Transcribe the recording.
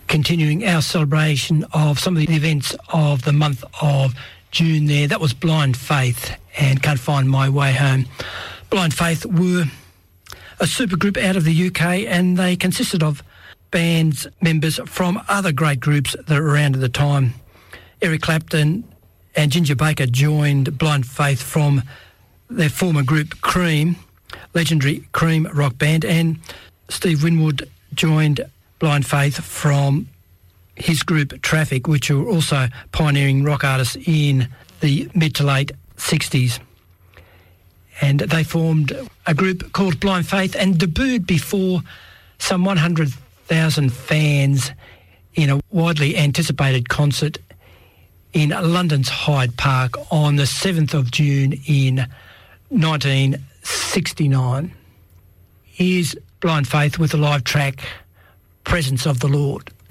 continuing our celebration of some of the events of the month of June there. That was Blind Faith and Can't Find My Way Home. Blind Faith were a supergroup out of the UK, and they consisted of bands members from other great groups that were around at the time. Eric Clapton and Ginger Baker joined Blind Faith from their former group Cream, legendary Cream rock band, and Steve Winwood joined Blind Faith from his group Traffic, which were also pioneering rock artists in the mid to late 60s. And they formed a group called Blind Faith and debuted before some 100,000 fans in a widely anticipated concert in London's Hyde Park on the 7th of June in 1969. Here's Blind Faith with the live track Presence of the Lord.